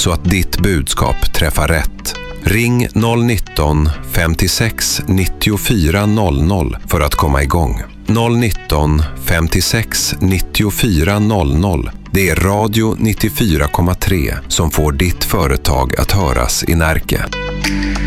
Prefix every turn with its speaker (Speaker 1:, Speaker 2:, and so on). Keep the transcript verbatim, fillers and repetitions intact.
Speaker 1: så att ditt budskap träffar rätt. Ring noll nitton femtiosex nittiofyra noll noll för att komma igång. noll nitton femtiosex nittiofyra noll noll. Det är Radio nittiofyra komma tre som får ditt företag att höras i Närke.